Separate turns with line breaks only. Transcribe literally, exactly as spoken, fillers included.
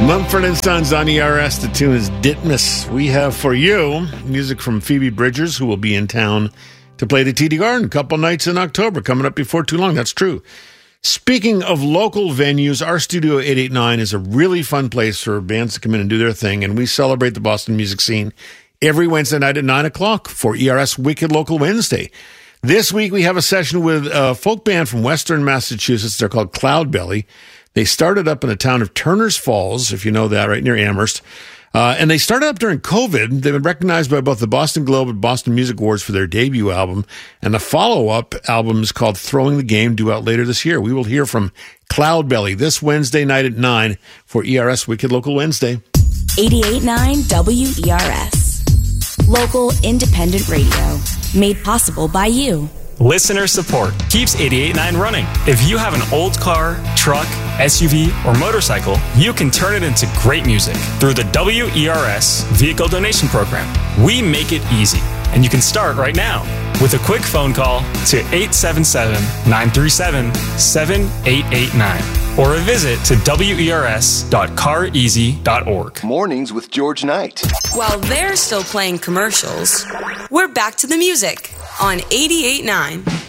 Mumford and Sons on E R S. The tune is Ditmas. We have for you music from Phoebe Bridgers, who will be in town to play the T D Garden a couple nights in October, coming up before too long. That's true. Speaking of local venues, our Studio eight eighty-nine is a really fun place for bands to come in and do their thing, and we celebrate the Boston music scene every Wednesday night at nine o'clock for E R S Wicked Local Wednesday. This week we have a session with a folk band from Western Massachusetts. They're called Cloudbelly. They started up in the town of Turner's Falls, if you know that, right near Amherst. Uh, and they started up during COVID. They've been recognized by both the Boston Globe and Boston Music Awards for their debut album. And the follow-up album is called Throwing the Game, due out later this year. We will hear from Cloudbelly this Wednesday night at nine for E R S Wicked Local Wednesday.
eighty-eight point nine W E R S. Local independent radio. Made possible by you.
Listener support keeps eighty-eight point nine running. If you have an old car, truck, S U V, or motorcycle, you can turn it into great music through the W E R S Vehicle Donation Program. We make it easy, and you can start right now with a quick phone call to eight seven seven, nine three seven, seven eight eight nine or a visit to W E R S dot car easy dot org.
Mornings with George Knight.
While they're still playing commercials, we're back to the music on eighty-eight point nine.